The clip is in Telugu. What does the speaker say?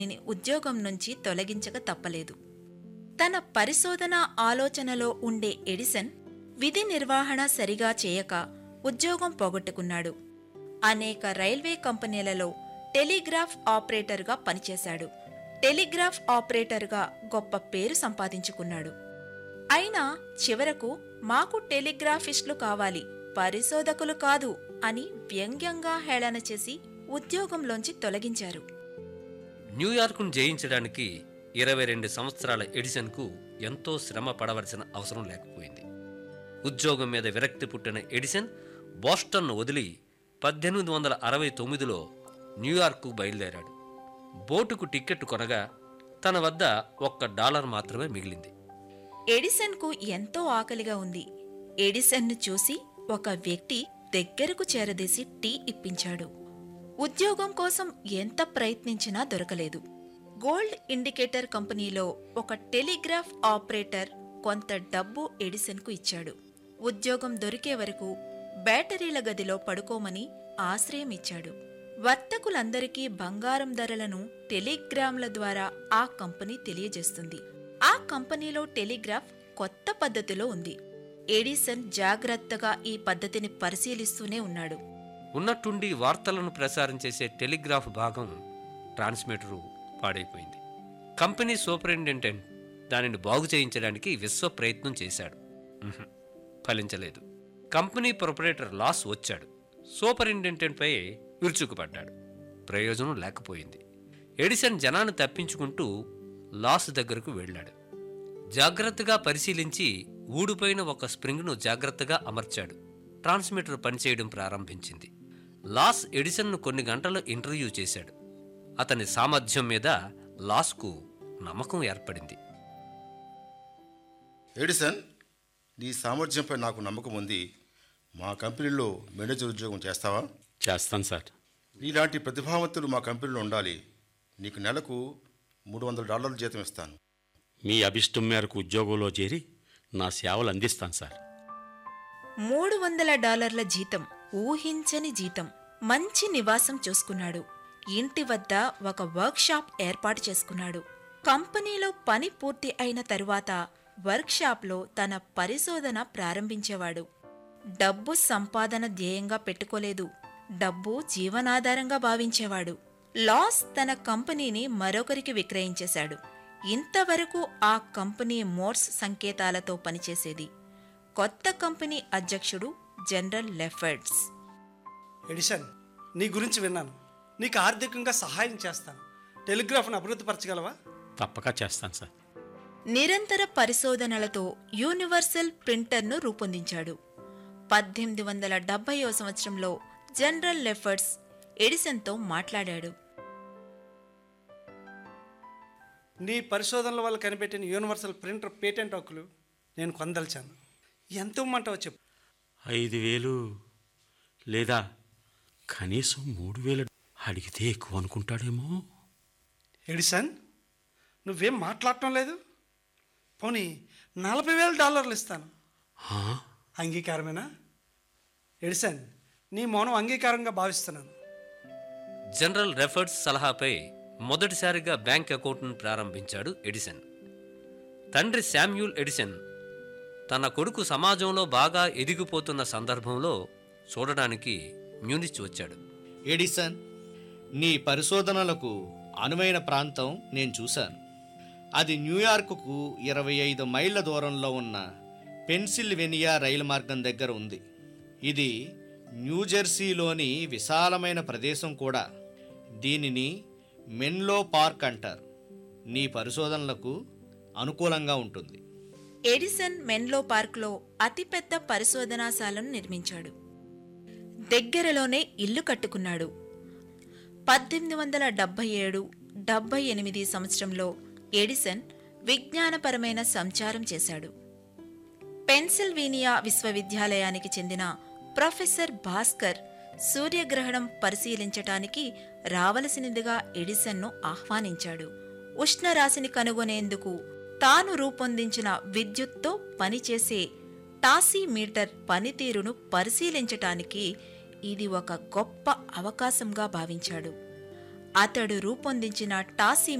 ఉద్యోగం నుంచి తొలగించక తప్పలేదు. తన పరిశోధన ఆలోచనలో ఉండే ఎడిసన్ విధి నిర్వహణ సరిగా చేయక ఉద్యోగం పోగొట్టుకున్నాడు. అనేక రైల్వే కంపెనీలలో టెలిగ్రాఫ్ ఆపరేటర్గా పనిచేశాడు. టెలిగ్రాఫ్ ఆపరేటర్గా గొప్ప పేరు సంపాదించుకున్నాడు. అయినా చివరకు మాకు టెలిగ్రాఫిస్టులు కావాలి, పరిశోధకులు కాదు అని వ్యంగ్యంగా హేళన చేసి ఉద్యోగంలోంచి తొలగించారు. న్యూయార్క్ను జయించడానికి 22 సంవత్సరాల ఎడిసన్కు ఎంతో శ్రమ పడవలసిన అవసరం లేకపోయింది. ఉద్యోగం మీద విరక్తి పుట్టిన ఎడిసన్ బోస్టన్ను వదిలి 1869లో న్యూయార్క్కు బయలుదేరాడు. బోటుకు టిక్కెట్టు కొనగా తన వద్ద $1 మాత్రమే మిగిలింది. ఎడిసన్కు ఎంతో ఆకలిగా ఉంది. ఎడిసన్ను చూసి ఒక వ్యక్తి దగ్గరకు చేరదీసి టీ ఇప్పించాడు. ఉద్యోగం కోసం ఎంత ప్రయత్నించినా దొరకలేదు. గోల్డ్ ఇండికేటర్ కంపెనీలో ఒక టెలిగ్రాఫ్ ఆపరేటర్ కొంత డబ్బు ఎడిసన్కు ఇచ్చాడు. ఉద్యోగం దొరికే వరకు బ్యాటరీల గదిలో పడుకోమని ఆశ్రయం ఇచ్చాడు. వర్తకులందరికీ బంగారం ధరలను టెలిగ్రామ్ల ద్వారా ఆ కంపెనీ తెలియజేస్తుంది. ఆ కంపెనీలో టెలిగ్రాఫ్ కొత్త పద్ధతిలో ఉంది. ఎడిసన్ జాగ్రత్తగా ఈ పద్ధతిని పరిశీలిస్తూనే ఉన్నాడు. ఉన్నట్టుండి వార్తలను ప్రసారం చేసే టెలిగ్రాఫ్ భాగం ట్రాన్స్మిటరు పాడైపోయింది. కంపెనీ సూపరింటెండెంట్ దానిని బాగు చేయించడానికి విశ్వ ప్రయత్నం చేశాడు. ఫలించలేదు. కంపెనీ ప్రొపరేటర్ లాస్ వచ్చాడు. సూపరింటెండెంట్పై విరుచుకుపడ్డాడు. ప్రయోజనం లేకపోయింది. ఎడిసన్ జనాన్ని తప్పించుకుంటూ లాస్ దగ్గరకు వెళ్ళాడు. జాగ్రత్తగా పరిశీలించి ఊడిపోయిన ఒక స్ప్రింగ్ను జాగ్రత్తగా అమర్చాడు. ట్రాన్స్మిటర్ పనిచేయడం ప్రారంభించింది. లాస్ ఎడిసన్ను కొన్ని గంటలు ఇంటర్వ్యూ చేశాడు. అతని సామర్థ్యం మీద లాస్కు నమ్మకం ఏర్పడింది. ఎడిసన్, నీ సామర్థ్యంపై నాకు నమ్మకం ఉంది. మా కంపెనీలో మేనేజర్ ఉద్యోగం చేస్తావా? చేస్తాను సార్. నీలాంటి ప్రతిభావంతులు మా కంపెనీలో ఉండాలి. నీకు నెలకు $300 జీతం ఇస్తాను. మీ అభిష్టం మేరకు ఉద్యోగంలో చేరి నా సేవలు అందిస్తాను సార్. $300 జీతం, ఊహించని జీతం. మంచి నివాసం చూసుకున్నాడు. ఇంటి వద్ద ఒక వర్క్షాప్ ఏర్పాటు చేసుకున్నాడు. కంపెనీలో పని పూర్తి అయిన తరువాత వర్క్షాప్లో తన పరిశోధన ప్రారంభించేవాడు. డబ్బు సంపాదన ధ్యేయంగా పెట్టుకోలేదు, డబ్బు జీవనాధారంగా భావించేవాడు. లాస్ తన కంపెనీని మరొకరికి విక్రయించేశాడు. ఇంతవరకు ఆ కంపెనీ మోర్స్ సంకేతాలతో పనిచేసేది. కొత్త కంపెనీ అధ్యక్షుడు జనరల్ లెఫర్డ్స్. ఎడిసన్, నీ గురించి విన్నాను. నీకు ఆర్థికంగా సహాయం చేస్తాను. టెలిగ్రాఫ్ను అభివృద్ధిపరచగలవా? తప్పక చేస్తాను సార్. నిరంతర పరిశోధనలతో యూనివర్సల్ ప్రింటర్ను రూపొందించాడు. 1870వ సంవత్సరంలో జనరల్ లెఫర్డ్స్ ఎడిసన్తో మాట్లాడాడు. నీ పరిశోధనల వల్ల కనిపెట్టిన యూనివర్సల్ ప్రింటర్ పేటెంట్ హక్కులు నేను కొందల్చాను. ఎంత ఇమ్మంటావో చెప్పు. 5,000 లేదా కనీసం 3,000 అడిగితే ఎక్కువ అనుకుంటాడేమో. ఎడిసన్, నువ్వేం మాట్లాడటం లేదు. పోనీ $40,000 ఇస్తాను. అంగీకారమేనా? ఎడిసన్, నీ మౌనం అంగీకారంగా భావిస్తున్నాను. జనరల్ రెఫర్డ్స్ సలహాపై మొదటిసారిగా బ్యాంక్ అకౌంట్ను ప్రారంభించాడు ఎడిసన్. తండ్రి శామ్యూల్ ఎడిసన్ తన కొడుకు సమాజంలో బాగా ఎదిగిపోతున్న సందర్భంలో చూడడానికి మ్యూనిచ్ వచ్చాడు. ఎడిసన్, నీ పరిశోధనలకు అనువైన ప్రాంతం నేను చూశాను. అది న్యూయార్కుకు 25 మైళ్ళ దూరంలో ఉన్న పెన్సిల్వేనియా రైలు మార్గం దగ్గర ఉంది. ఇది న్యూజెర్సీలోని విశాలమైన ప్రదేశం కూడా. దీనిని మెన్లో పార్క్ అంటారు. నీ పరిశోధనలకు అనుకూలంగా ఉంటుంది. ఎడిసన్ మెన్లో పార్క్లో అతిపెద్ద పరిశోధనాశాలను నిర్మించాడు. దగ్గరలోనే ఇల్లు కట్టుకున్నాడు. 1877-78 సంవత్సరంలో ఎడిసన్ విజ్ఞానపరమైన సంచారం చేశాడు. పెన్సిల్వేనియా విశ్వవిద్యాలయానికి చెందిన ప్రొఫెసర్ భాస్కర్ సూర్యగ్రహణం పరిశీలించటానికి రావలసినదిగా ఎడిసన్ను ఆహ్వానించాడు. ఉష్ణరాశిని కనుగొనేందుకు తాను రూపొందించిన విద్యుత్తో పనిచేసే టాసిమీటర్ పనితీరును పరిశీలించటానికి ఇది ఒక గొప్ప అవకాశంగా భావించాడు. అతడు రూపొందించిన టాసీ